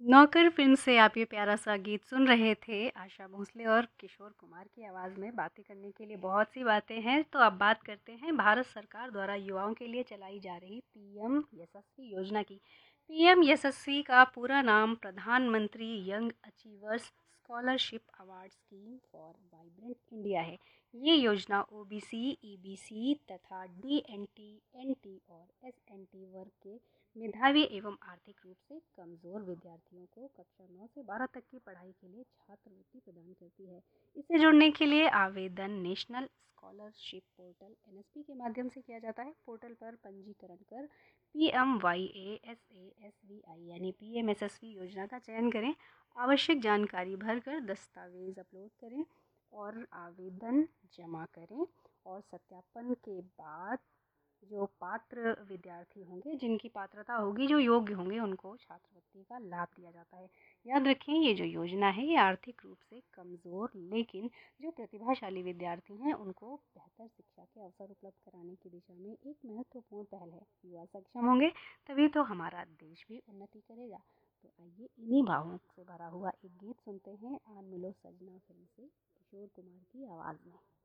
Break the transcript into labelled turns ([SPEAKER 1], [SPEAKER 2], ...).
[SPEAKER 1] नौकर फिल्म से आप ये प्यारा सा गीत सुन रहे थे। आशा भोसले और किशोर कुमार की आवाज़ में। बातें करने के लिए बहुत सी बातें हैं, तो अब बात करते हैं भारत सरकार द्वारा युवाओं के लिए चलाई जा रही पीएम यशस्वी योजना की। पीएम यशस्वी का पूरा नाम प्रधानमंत्री young achievers scholarship award scheme for vibrant India है। ये योजना ओबीसी, ईबीसी तथा डीएनटी, एनटी और एसएनटी वर्ग के मेधावी एवं आर्थिक रूप से कमजोर विद्यार्थियों को कक्षा 9 से 12 तक की पढ़ाई के लिए छात्रवृत्ति प्रदान करती है। इसे जोड़ने के लिए आवेदन नेशनल स्कॉलरशिप पोर्टल एनएसपी के माध्यम से किया जाता है। पोर्टल पर पंजीकरण कर PMYASASVI यानी पीएमएसएसवी योजना का चयन करें। आवश्यक जानकारी भरकर दस्तावेज अपलोड करें और आवेदन जमा करें, और सत्यापन के बाद जो पात्र विद्यार्थी होंगे, जिनकी पात्रता होगी, जो योग्य होंगे, उनको छात्रवृत्ति का लाभ दिया जाता है। याद रखें, ये जो योजना है ये आर्थिक रूप से कमज़ोर लेकिन जो प्रतिभाशाली विद्यार्थी हैं उनको बेहतर शिक्षा के अवसर उपलब्ध कराने की दिशा में एक महत्वपूर्ण पहल है। युवा सक्षम होंगे तभी तो हमारा देश भी उन्नति करेगा। तो आइए इन्हीं भावों से भरा हुआ एक गीत सुनते हैं, आन मिलो सजना फिल्म से किशोर कुमार की आवाज़ में।